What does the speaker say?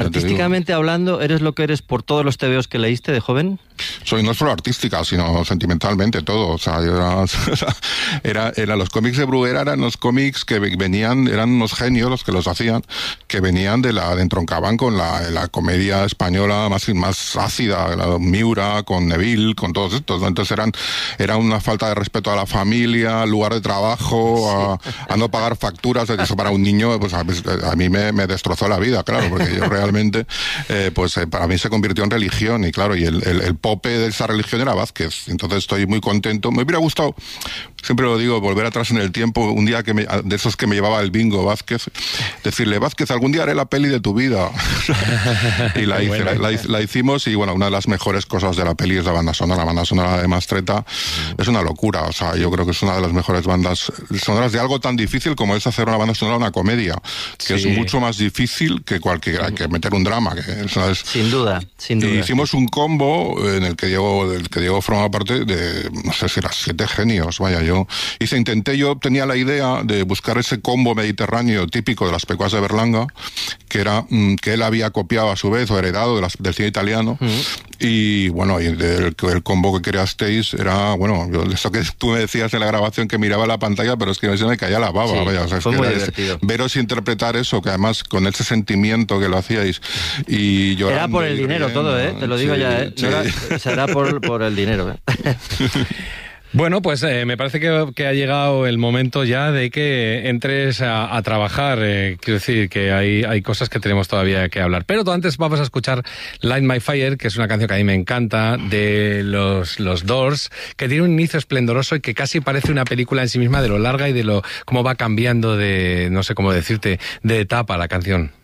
artísticamente hablando, ¿eres lo que eres por todos los tebeos que leíste de joven? Soy no solo artística, sino sentimentalmente todo. O sea, era los cómics de Bruguera, eran los cómics que venían, eran unos genios los que los hacían, que venían entroncaban con la comedia española más ácida, la Miura, con Neville, con todos estos, ¿no? Entonces era una falta de respeto a la familia, al lugar de trabajo, a no pagar facturas. Eso para un niño, pues a mí me destrozó la vida, claro, porque yo realmente, para mí se convirtió en religión, y claro, y el pope de esa religión era Vázquez. Entonces estoy muy contento. Me hubiera gustado, siempre lo digo, volver atrás en el tiempo, un día de esos que me llevaba el bingo Vázquez, decirle: Vázquez, algún día haré la peli de tu vida. Y la hicimos, y bueno, una de las mejores cosas de la peli es la banda sonora de Mastretta. Es una locura, o sea, yo creo que es una de las mejores bandas sonoras de algo tan difícil como es hacer una banda sonora de una comedia, que es mucho más difícil que que meter un drama. Sin duda. Y hicimos un combo en el que Diego formaba parte de, no sé si eran 7 genios, vaya, yo tenía la idea de buscar ese combo mediterráneo típico de las pecuas de Berlanga, que era que él había copiado a su vez o heredado del cine italiano. Y bueno, y el combo que creasteis era, bueno, eso que tú me decías en la grabación, que miraba la pantalla, pero es que se me caía la baba. Vaya, o sea, fue muy divertido. Veros interpretar eso, que además con ese sentimiento que lo hacíais, y llorando. Era por el dinero todo, te lo digo ya, será por el dinero. Bueno, pues me parece que ha llegado el momento ya de que entres a trabajar. Quiero decir que hay cosas que tenemos todavía que hablar. Pero antes vamos a escuchar Light My Fire, que es una canción que a mí me encanta, de los Doors, que tiene un inicio esplendoroso y que casi parece una película en sí misma, de lo larga y de cómo va cambiando de, no sé cómo decirte, de etapa la canción.